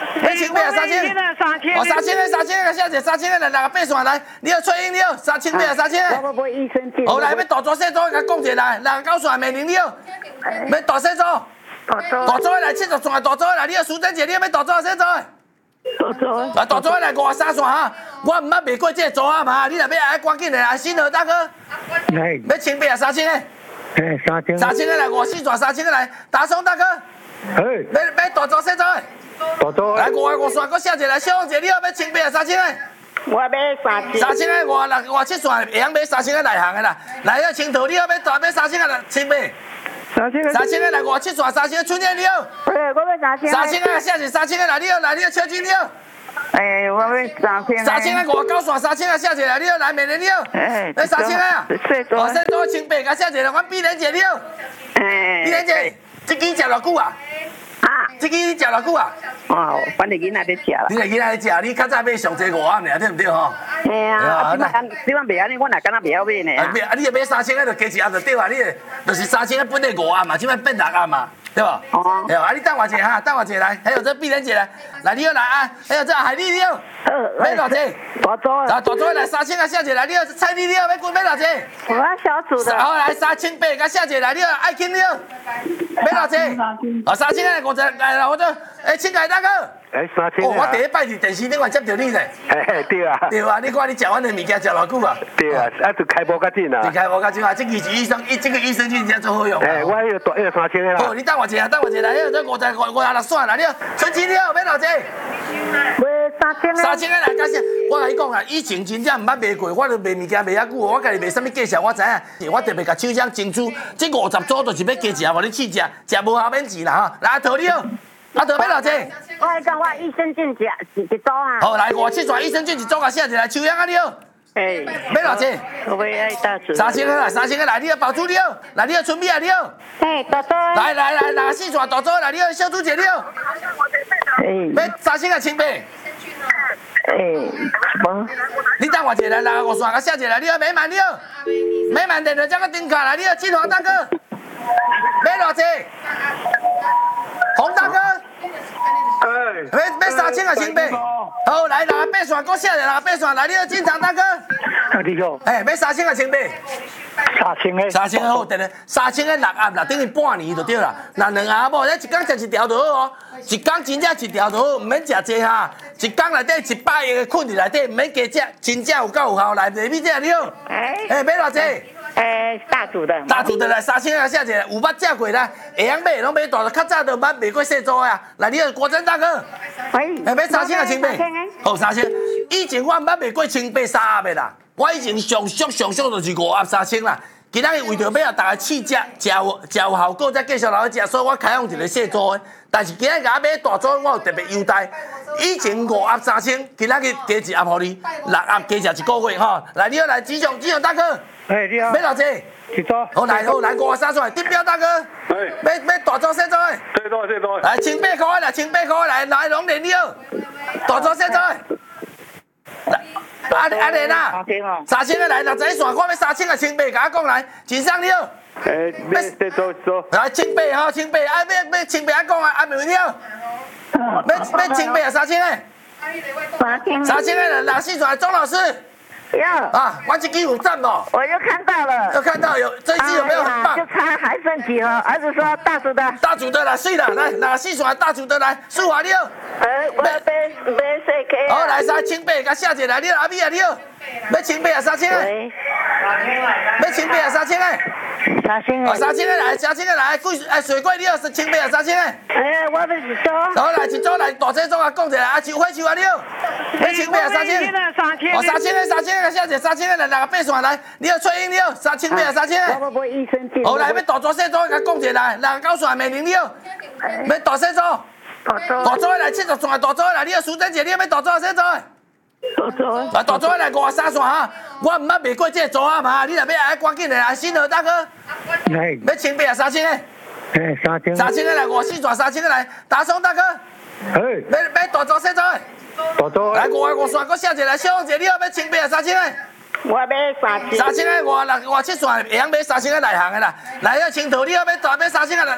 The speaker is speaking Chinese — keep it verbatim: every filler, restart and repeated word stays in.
要清八啊三千，哦三千个三千个小姐，三千个来六个八线来，你要翠英你好，三千八啊三千个。 我要益生菌。 好来，要大组小组，甲讲者来，六个九线美玲你好，要大小组。 大组。 大组来七十线，大组来，你要苏珍姐，你要大组小组。 大组。 啊，大组来五十三线哈，我毋捌卖过这个组啊嘛，你若要爱赶紧的来，新河大哥。 来。 要清八啊三千个。 嘿，三千。 三千个来，五四线三千个来，打松大哥。 嘿。 要要大组小组。 大组。 来五个五线，搁写一来，小王姐，你好，要清八啊三千个。 我要三千。 三千个五六五七线，会晓买三千个内行的啦。来要青桃，你好，要大要三千个来清八。 三千个。 三千个来五七线，三千个春燕你好。 对，我要三千。 三千个写一三千个来，你好，来你好，秋金你好。 哎，我要三千。 三千个五九线，三千个写一来，你好，来美玲你好。 哎。 来三千个啊。 细组。 哦，细组清八，甲写一来，阮碧莲姐你好。 哎。 碧莲姐，这支食偌久啊？ 啊。 这支你食偌久啊？ 哦，反正囡仔在食啦。 你个囡仔在食，你较早买上济五暗尔，对毋对吼？ 嘿啊，即摆即摆袂安尼，我若敢若袂晓买呢。 啊，买啊，你若买三千个，就加一暗就对啊，你就是三千个本来五暗嘛，即摆变六暗嘛，对吧？哦。对啊，你等我一下哈，等我一下来，还有这碧莲姐来，来你好来啊，还有这海丽你好，买偌济？ 大组。 啊，大组来三千个小姐来，你好，蔡丽你好，要几买偌济？ 我小组的。 好来三千八，甲小姐来，你好，爱卿你好，买偌济？啊，三千个五十来，我这诶，请介大哥。 哎，三千。 哦，我第一摆伫电视顶我接到你咧。 嘿嘿，对啊。 对啊，你看你食阮的物件食偌久啊？ 对啊，啊，就开播较紧啊。 就开播较紧啊，这个是医生，这个益生菌真做好用。 哎，我迄个大迄个三千个啦。 好，你等我一下，等我一下，迄个这五十五五十六线啦，你好，春枝你好，买偌济？ 买三千个。 三千个来，感谢。我甲你讲啊，以前真正毋捌卖过，我都卖物件卖遐久，我家己卖啥物介绍，我知影。我特别甲厂商争取，这五十组就是要加食，无你试食，食无效免钱啦哈。来，阿桃你好，阿桃买偌济？ 我来讲，我益生菌一一组啊。 好，来五七线益生菌一组啊，写一来，秋阳啊你好。 哎。 买偌济？ 我要爱大组。 三千个来，三千个来，你好，宝珠你好，来你好，春米啊你好。 哎，大组。 来来来，六四线大组来，你好，小朱姐你好。 哎。 要三千个清八。 哎，无。 你等我一下来，六个五线，甲写一来，你好，美满你好。美满电话这个顶卡来，你好，金黄大哥。买偌济？洪大哥。 哎。 要要三千个清八。好，来六个八线，搁写一六个八线来，你好，金长大哥。 你好。 哎，要三千个清八。 三千个。 三千个好，等下三千个六暗啦，等于半年就对啦。那两下某，咱一工食一条就好哦。一工真正一条就好，唔免食济哈。一工内底一百个困伫内底，唔免加食，真正有够有效。来，内面这你好。哎。哎，买偌济？ 哎，大组的。 大组的来，三千个写一个，有捌食过啦，会晓买，拢买大的，较早都捌卖过细组呀。来，你好，国珍大哥。 喂。 哎，买三千个清八。好，三千。以前我毋捌卖过清八三盒的啦，我以前上俗上俗就是五盒三千啦。今仔日为着要让大家试食，食有食有效果，再继续落去食，所以我开放一个细组的。但是今仔日甲我买大组，我有特别优待。以前五盒三千，今仔日加一盒互你，六盒加食一个月吼。来，你好，来志雄，志雄大哥。 哎，你好。 买偌济？ 一组。 好来，好来，五十三线，丁彪大哥。 哎。 买买大组小组的。 最多最多。 来，千八块来，千八块来，来龙年你好。大组小组的。来。阿阿莲啊，三千个来，六十一线，我要三千个清八，甲我讲来，真上你好。 诶，要得做做。 来清八吼，清八，啊要要清八啊讲啊，阿妹你好。要要清八啊，三千个。 三千。 三千个来，六四线，钟老师。 有。 啊，我这支有赞不？ 我又看到了。 又看到有这一支有没有很棒？ 就差还剩几盒，儿子说大组的。 大组的来，是啦，来六四线大组的来，舒华你好。 哎，我买买四 K。 好，来三千八，甲写一来，你好阿美啊你好。要清八啊，三千个。要清八啊，三千个。 三千个。 哦，三千个来，三千个来，贵哎水贵你好，是清八啊，三千个。 哎，我要一组。 好来，一组来，大这组啊，讲一下，阿秋花秋啊你好。要清八啊，三千。哦，三千个，三千个，小姐，三千个来，六个八线来，你好翠英你好，三千八啊，三千个。 我要买益生菌。 好来，要大组小组，甲讲一下来，六个九线美玲你好。要大小组。 大组。 大组来七十线，大组来，你好苏珍姐，你好要大组小组。 大组。 啊，大组来五十三线哈，我毋捌卖过这个组啊嘛，你若要爱赶紧的来，新河大哥。 来。 要清八啊，三千个。 哎，三千。 三千个来，五四线三千个来，打松大哥。 哎。 要要大组小组。 大组。 来五个五线，搁写一来，小王姐，你好要清八啊，三千个。 我要三千。 三千个五六五七线，会晓买三千个内行的啦。来要青桃，你好要大要三千个来，